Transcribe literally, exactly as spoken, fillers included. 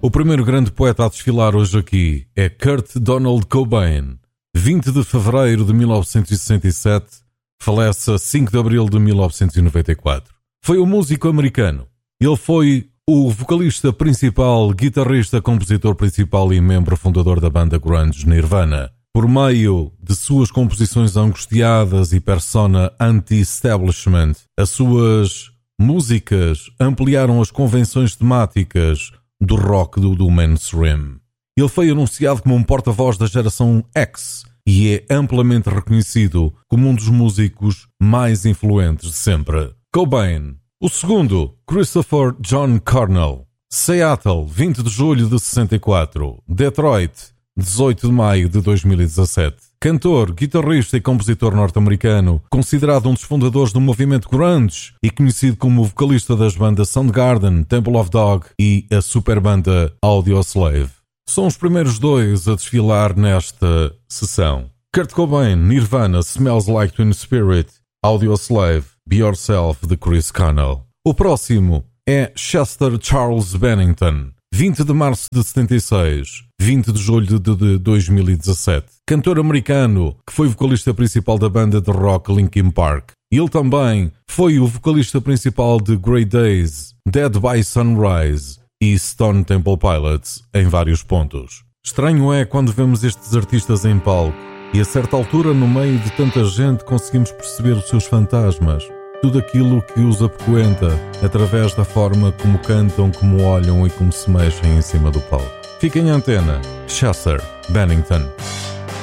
O primeiro grande poeta a desfilar hoje aqui é Kurt Donald Cobain. vinte de fevereiro de mil novecentos e sessenta e sete, falece a cinco de abril de mil novecentos e noventa e quatro. Foi um músico americano. Ele foi o vocalista principal, guitarrista, compositor principal e membro fundador da banda grunge Nirvana. Por meio de suas composições angustiadas e persona anti-establishment, as suas músicas ampliaram as convenções temáticas do rock do, do mainstream. Ele foi anunciado como um porta-voz da geração X e é amplamente reconhecido como um dos músicos mais influentes de sempre. Cobain. O segundo, Christopher John Cornell. Seattle, vinte de julho de sessenta e quatro. Detroit, dezoito de maio de dois mil e dezassete. Cantor, guitarrista e compositor norte-americano, considerado um dos fundadores do movimento grunge e conhecido como vocalista das bandas Soundgarden, Temple of Dog e a superbanda Audioslave. São os primeiros dois a desfilar nesta sessão. Kurt Cobain, Nirvana, Smells Like Teen Spirit, Audioslave, Be Yourself, de Chris Cornell. O próximo é Chester Charles Bennington, vinte de março de setenta e seis, vinte de julho de, de dois mil e dezassete. Cantor americano que foi vocalista principal da banda de rock Linkin Park. Ele também foi o vocalista principal de Grey Days, Dead by Sunrise e Stone Temple Pilots em vários pontos. Estranho é quando vemos estes artistas em palco e a certa altura, no meio de tanta gente, conseguimos perceber os seus fantasmas. Tudo aquilo que os apoquenta através da forma como cantam, como olham e como se mexem em cima do palco. Fiquem em antena. Chester Bennington.